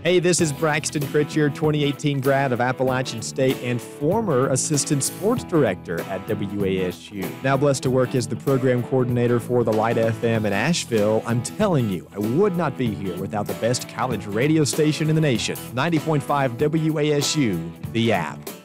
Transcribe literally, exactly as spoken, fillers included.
Hey, this is Braxton Critcher, twenty eighteen grad of Appalachian State and former assistant sports director at W A S U. Now blessed to work as the program coordinator for the Light F M in Asheville. I'm telling you, I would not be here without the best college radio station in the nation. ninety point five W A S U, the app.